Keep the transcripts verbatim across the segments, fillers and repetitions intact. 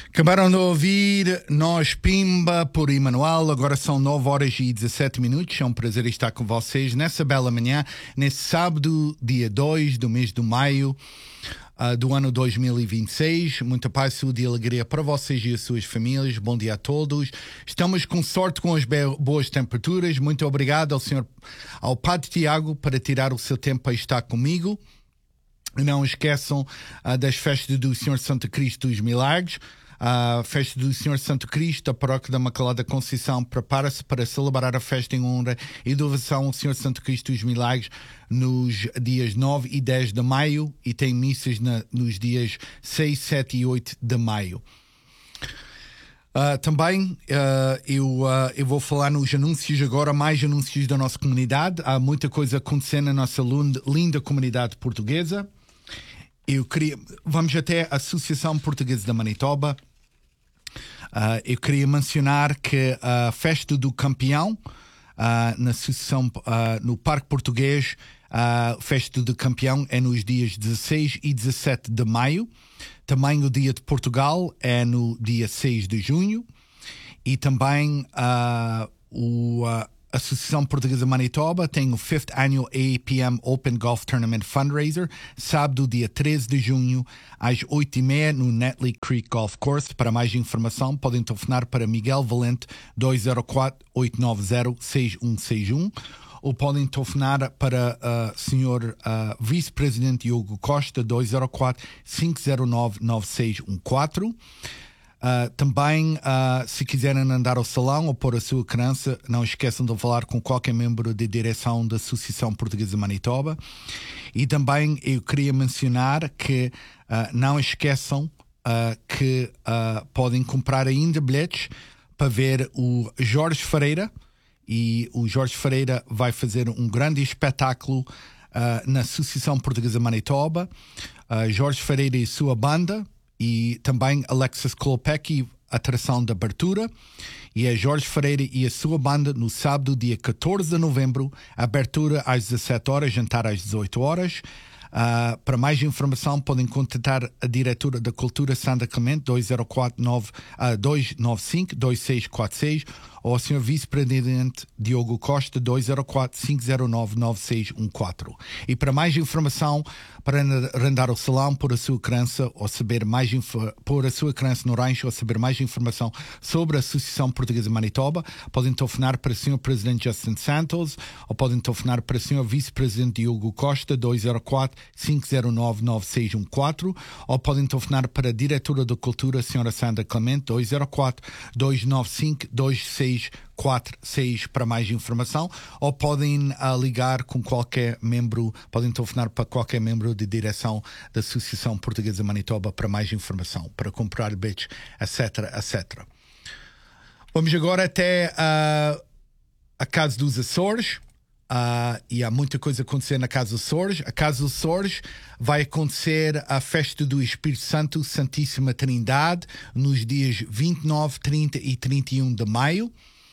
Acabaram de ouvir Nós Pimba por Emanuel. Agora são nove horas e dezassete minutos. É um prazer estar com vocês nessa bela manhã, nesse sábado, dia dois do mês de maio uh, do ano dois mil e vinte e seis. Muita paz, saúde e alegria para vocês e as suas famílias. Bom dia a todos. Estamos com sorte com as boas temperaturas. Muito obrigado ao senhor, ao Padre Tiago, para tirar o seu tempo para estar comigo. Não esqueçam uh, das festas do Senhor Santo Cristo dos Milagres. A festa do Senhor Santo Cristo, a paróquia da Imaculada Conceição prepara-se para celebrar a festa em honra e devoção ao Senhor Santo Cristo dos Milagres nos dias nove e dez de maio e tem missas na, nos dias seis, sete e oito de maio. Uh, também uh, eu, uh, eu vou falar nos anúncios agora, mais anúncios da nossa comunidade. Há muita coisa acontecendo na nossa linda comunidade portuguesa. Eu queria, vamos até a Associação Portuguesa da Manitoba. Uh, eu queria mencionar que a festa do campeão uh, na associação, uh, no Parque Português, a uh, festa do campeão é nos dias dezasseis e dezassete de maio. Também o dia de Portugal é no dia seis de junho. E também uh, o, uh, a Associação Portuguesa Manitoba tem o fifth Annual A P M Open Golf Tournament Fundraiser, sábado, dia treze de junho, às oito e meia, no Netley Creek Golf Course. Para mais informação, podem telefonar para Miguel Valente, dois zero quatro, oito nove zero, seis um seis um, ou podem telefonar para o uh, senhor uh, Vice-Presidente Diogo Costa, dois zero quatro, cinco zero nove, nove seis um quatro. Uh, também, uh, se quiserem andar ao salão ou pôr a sua criança, não esqueçam de falar com qualquer membro de direção da Associação Portuguesa de Manitoba. E também eu queria mencionar que uh, não esqueçam uh, que uh, podem comprar ainda bilhetes para ver o Jorge Ferreira. E o Jorge Ferreira vai fazer um grande espetáculo uh, na Associação Portuguesa de Manitoba. Uh, Jorge Ferreira e sua banda. E também Alexis Klopecki, atração de abertura. E é Jorge Ferreira e a sua banda no sábado, dia catorze de novembro, abertura às dezassete horas, jantar às dezoito horas. Uh, para mais informação, podem contatar a diretora da Cultura, Sandra Clemente, dois zero quatro, dois nove cinco, dois seis quatro seis, ou ao senhor Vice-Presidente Diogo Costa, dois zero quatro, cinco zero nove, nove seis um quatro. E para mais informação, para arrendar o salão, pôr a sua criança ou saber mais info, pôr a sua criança no rancho ou saber mais informação sobre a Associação Portuguesa de Manitoba, podem telefonar para o senhor Presidente Justin Santos ou podem telefonar para o senhor Vice-Presidente Diogo Costa, dois zero quatro, cinco zero nove, nove seis um quatro, ou podem telefonar para a diretora da Cultura, senhora Sandra Clemente, dois zero quatro, dois nove cinco, dois seis quatro seis para mais informação, ou podem uh, ligar com qualquer membro, podem telefonar para qualquer membro de direção da Associação Portuguesa de Manitoba para mais informação, para comprar bilhetes, etc, etcétera. Vamos agora até uh, a Casa dos Açores. Uh, e há muita coisa acontecendo na Casa dos Açores. A Casa dos Açores vai acontecer a festa do Espírito Santo, Santíssima Trindade, nos dias vinte e nove, trinta e trinta e um de maio.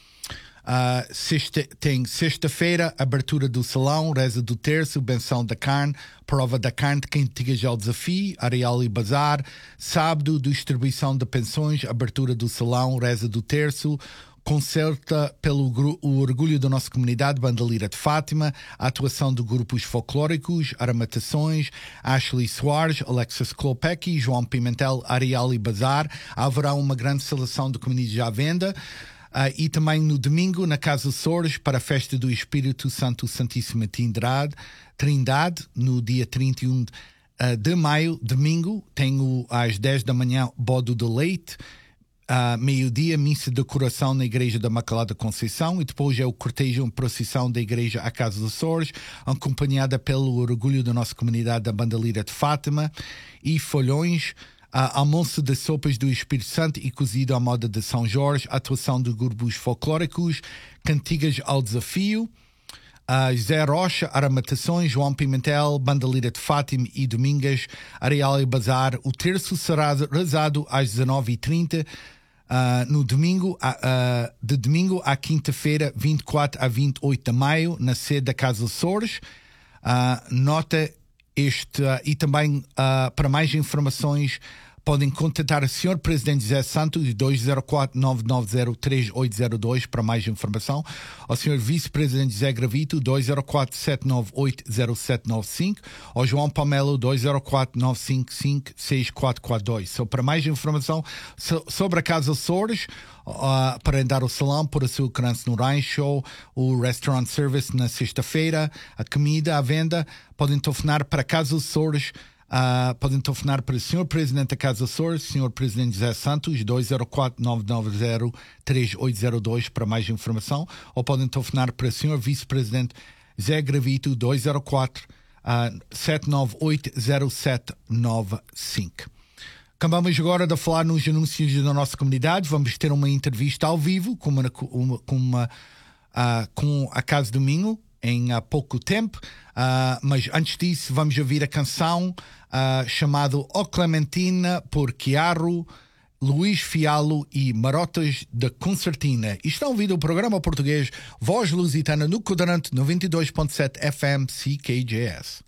Uh, sexta, tem sexta-feira, abertura do salão, reza do terço, benção da carne, prova da carne de cantigas ao desafio, areal e bazar. Sábado, distribuição de pensões, abertura do salão, reza do terço, concerta pelo o orgulho da nossa comunidade, Banda Lira de Fátima, a atuação de grupos folclóricos, armatações, Ashley Soares, Alexis Klopecki, João Pimentel, Areal e Bazar. Haverá uma grande seleção de comidas à venda. Uh, e também no domingo, na Casa dos Açores, para a festa do Espírito Santo Santíssima Trindade, Trindade no dia trinta e um de maio, domingo, tenho às dez da manhã bode de leite. Uh, meio-dia, missa de coração na Igreja da Imaculada Conceição, e depois é o cortejo em procissão da Igreja à Casa dos Açores, acompanhada pelo orgulho da nossa comunidade da Banda Lira de Fátima e folhões, uh, almoço de sopas do Espírito Santo e cozido à moda de São Jorge, atuação de grupos folclóricos, cantigas ao desafio, Uh, José Rocha, Armatações, João Pimentel, Banda Lira de Fátima e Domingas, Areal e Bazar. O terço será rezado às dezenove e trinta uh, no domingo, uh, uh, de domingo à quinta-feira, vinte e quatro a vinte e oito de maio, na sede da Casa dos Açores. Uh, nota este uh, e também uh, para mais informações podem contatar o senhor Presidente José Santos, dois zero quatro, nove nove zero, três oito zero dois, para mais informação. Ao senhor Vice-Presidente José Gravito, dois zero quatro, sete nove oito, zero sete nove cinco. Ao João Palmelo, dois zero quatro, nove cinco cinco, seis quatro quatro dois. So, para mais informação so, sobre a Casa Açores, uh, para dar o salão por a sua criança no rancho, o restaurant service na sexta-feira, a comida à venda, podem telefonar para a Casa Açores. Uh, podem telefonar para o senhor Presidente da Casa Açores, senhor Presidente José Santos, dois zero quatro, nove nove zero, três oito zero dois, para mais informação, ou podem telefonar para o senhor Vice-Presidente José Gravito, dois zero quatro, sete nove oito, zero sete nove cinco. Acabamos agora de falar nos anúncios da nossa comunidade. Vamos ter uma entrevista ao vivo com, uma, uma, com, uma, uh, com a Casa do Minho em uh, pouco tempo, uh, mas antes disso vamos ouvir a canção uh, chamada O Clementina por Chiaro, Luís Fialo e Marotas da Concertina. E estão ouvindo o programa português Voz Lusitana no quadrante noventa e dois ponto sete F M C K J S.